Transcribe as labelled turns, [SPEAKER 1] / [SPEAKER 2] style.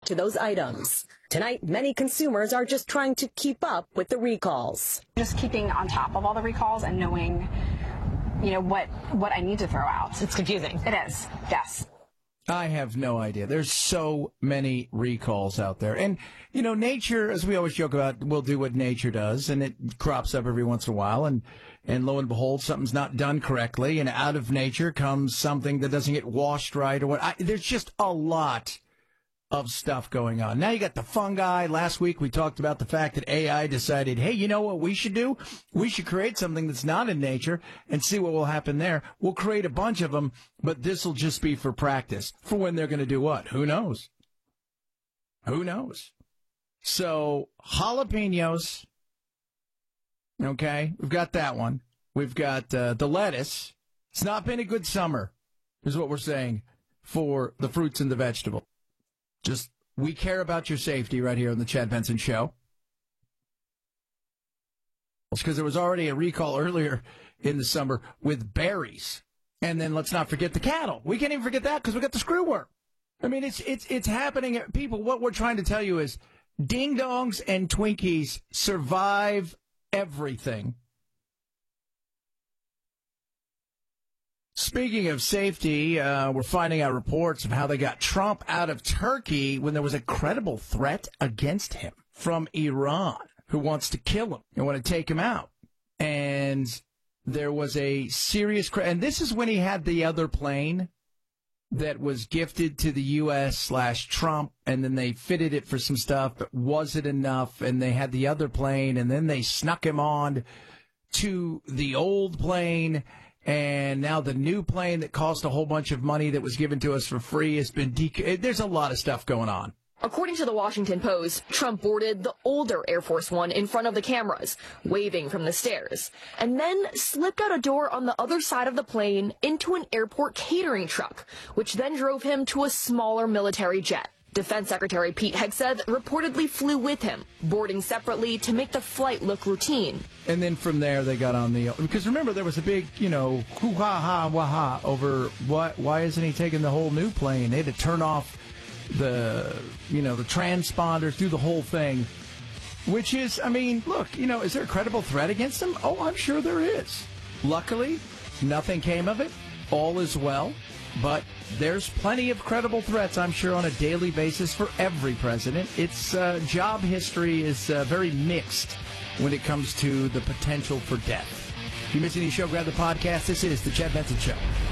[SPEAKER 1] to those items. Tonight, many consumers are just trying to keep up with the recalls.
[SPEAKER 2] Just keeping on top of all the recalls and knowing, what I need to throw out.
[SPEAKER 1] It's confusing.
[SPEAKER 2] It is, yes.
[SPEAKER 3] I have no idea. There's so many recalls out there. And, nature, as we always joke about, will do what nature does, and it crops up every once in a while. And lo and behold, something's not done correctly, and out of nature comes something that doesn't get washed right or what. There's just a lot of stuff going on. Now you got the fungi. Last week we talked about the fact that AI decided, hey, you know what we should do? We should create something that's not in nature and see what will happen there. We'll create a bunch of them, but this will just be for practice. For when they're going to do what? Who knows? Who knows? So, jalapenos. Okay, we've got that one. We've got the lettuce. It's not been a good summer, is what we're saying, for the fruits and the vegetables. Just, we care about your safety right here on the Chad Benson Show. It's because there was already a recall earlier in the summer with berries. And then let's not forget the cattle. We can't even forget that because we got the screwworm. I mean, it's happening. People, what we're trying to tell you is ding-dongs and Twinkies survive everything. Speaking of safety, we're finding out reports of how they got Trump out of Turkey when there was a credible threat against him from Iran, who wants to kill him and want to take him out. And there was a serious and this is when he had the other plane that was gifted to the U.S./Trump, and then they fitted it for some stuff, but was it enough? And they had the other plane, and then they snuck him on to the old plane. And now the new plane that cost a whole bunch of money that was given to us for free has been there's a lot of stuff going on.
[SPEAKER 4] According to the Washington Post, Trump boarded the older Air Force One in front of the cameras, waving from the stairs, and then slipped out a door on the other side of the plane into an airport catering truck, which then drove him to a smaller military jet. Defense Secretary Pete Hegseth reportedly flew with him, boarding separately to make the flight look routine.
[SPEAKER 3] And then from there, they got on because remember, there was a big, hoo-ha-ha-wah-ha over why isn't he taking the whole new plane? They had to turn off the transponders, do the whole thing, which is, look, is there a credible threat against him? Oh, I'm sure there is. Luckily, nothing came of it. All is well. But there's plenty of credible threats, I'm sure, on a daily basis for every president. Its job history is very mixed when it comes to the potential for death. If you missed any show, grab the podcast. This is The Chad Benson Show.